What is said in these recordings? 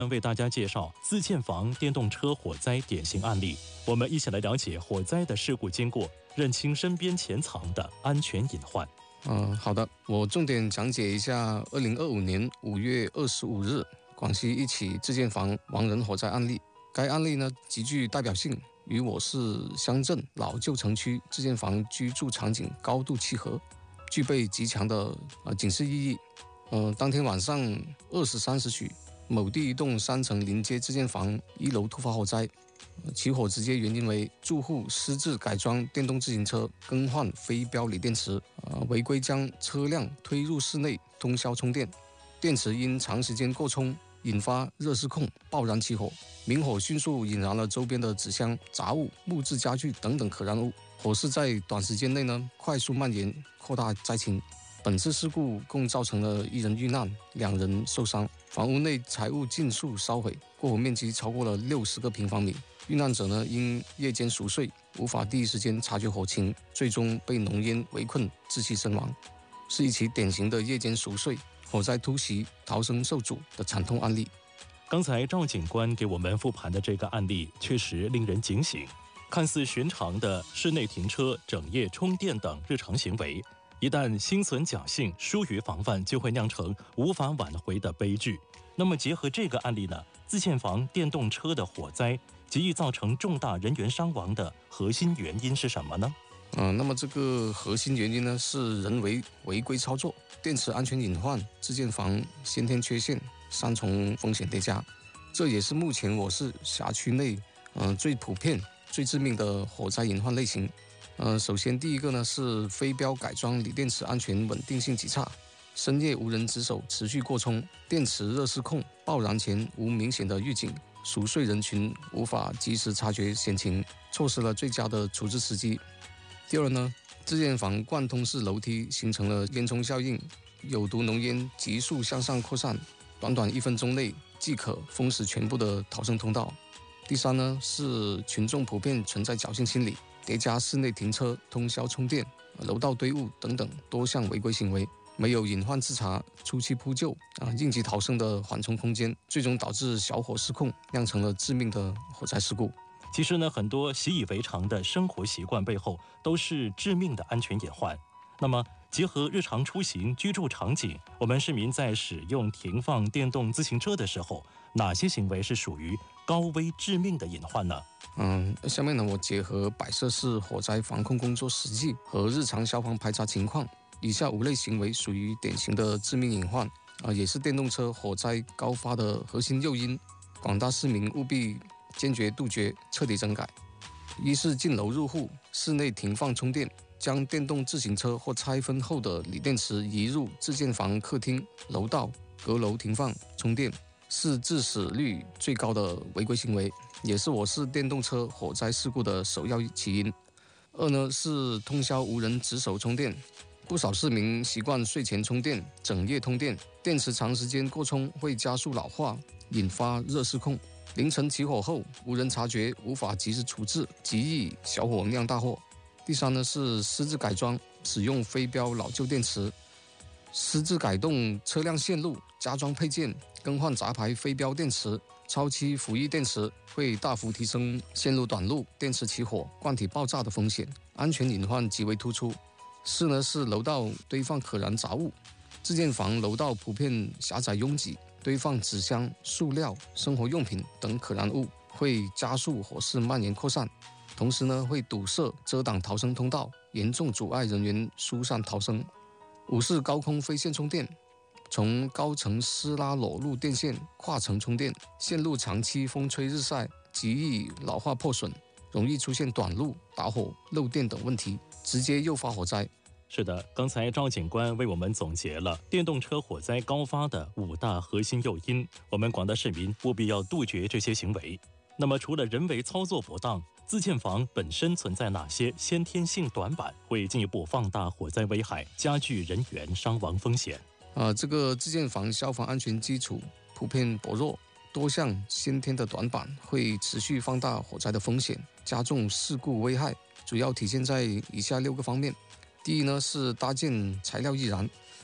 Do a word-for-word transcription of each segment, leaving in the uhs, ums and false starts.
为大家介绍自建房电动车火灾典型案例，我们一起来了解火灾的事故经过，认清身边潜藏的安全隐患。 嗯、呃，好的，我重点讲解一下二零二五年五月二十五日广西一起自建房亡人火灾案例。该案例呢极具代表性，与我市乡镇老旧城区自建房居住场景高度契合，具备极强的呃警示意义。呃，当天晚上二时三十许，某地一栋三层临街自建房一楼突发火灾，呃、起火直接原因为住户私自改装电动自行车，更换非标锂电池，呃，违规将车辆推入室内通宵充电，电池因长时间过充引发热失控，爆燃起火。明火迅速引燃了周边的纸箱、杂物、木质家具等等可燃物，火势在短时间内呢快速蔓延，扩大灾情。本次事故共造成了一人遇难，两人受伤，房屋内财物尽数烧毁，过火面积超过了六十个平方米。遇难者呢因夜间熟睡，无法第一时间察觉火情，最终被浓烟围困窒息身亡，是一起典型的夜间熟睡、火灾突袭、逃生受阻的惨痛案例。 刚才赵警官给我们复盘的这个案例确实令人警醒，看似寻常的室内停车、整夜充电等日常行为，一旦心存侥幸、疏于防范，就会酿成无法挽回的悲剧。那么结合这个案例呢，自建房电动车的火灾极易造成重大人员伤亡的核心原因是什么呢？ 嗯、呃，那么这个核心原因呢是人为违规操作、电池安全隐患、自建房先天缺陷、三重风险叠加，这也是目前我市辖区内嗯、呃、最普遍、最致命的火灾隐患类型。呃，首先第一个呢是非标改装锂电池安全稳定性极差，深夜无人值守，持续过充，电池热失控，爆燃前无明显的预警，熟睡人群无法及时察觉险情，错失了最佳的处置时机。第二呢，自建房贯通式楼梯形成了烟囱效应，有毒浓烟急速向上扩散，短短一分钟内即可封死全部的逃生通道。第三呢，是群众普遍存在侥幸心理，叠加室内停车、通宵充电、楼道堆物等等多项违规行为，没有隐患自查、初期扑救啊、应急逃生的缓冲空间，最终导致小火失控，酿成了致命的火灾事故。 其实呢，很多习以为常的生活习惯背后都是致命的安全隐患。那么结合日常出行、居住场景，我们市民在使用停放电动自行车的时候，哪些行为是属于高危致命的隐患呢？ 嗯，下面呢，我结合百色市火灾防控工作实际和日常消防排查情况，以下五类行为属于典型的致命隐患啊，也是电动车火灾高发的核心诱因，广大市民务必坚决杜绝，彻底整改。一是进楼入户，室内停放充电，将电动自行车或拆分后的锂电池移入自建房客厅、楼道、阁楼停放充电，是致死率最高的违规行为，也是我市电动车火灾事故的首要起因。二呢是通宵无人值守充电，不少市民习惯睡前充电、整夜通电，电池长时间过充会加速老化，引发热失控。凌晨起火后无人察觉，无法及时处置，极易小火酿大祸。第三呢是私自改装，使用非标老旧电池，私自改动车辆线路、加装配件，更换杂牌非标电池，超期服役电池，会大幅提升线路短路、电池起火、罐体爆炸的风险，安全隐患极为突出。四呢是楼道堆放可燃杂物，自建房楼道普遍狭窄拥挤，堆放纸箱、塑料、生活用品等可燃物，会加速火势蔓延扩散，同时呢会堵塞遮挡逃生通道，严重阻碍人员疏散逃生。五是高空飞线充电，从高层施拉裸露电线跨层充电，线路长期风吹日晒，极易老化破损，容易出现短路、打火、漏电等问题，直接诱发火灾。 是的，刚才赵警官为我们总结了电动车火灾高发的五大核心诱因，我们广大市民务必要杜绝这些行为。那么除了人为操作不当，自建房本身存在哪些先天性短板，会进一步放大火灾危害，加剧人员伤亡风险？ 啊，这个自建房消防安全基础普遍薄弱，多项先天的短板会持续放大火灾的风险，加重事故危害，主要体现在以下六个方面。第一呢是搭建材料易燃，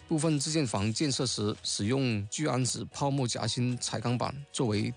部分自建房建设时使用聚氨酯泡沫夹心彩钢板作为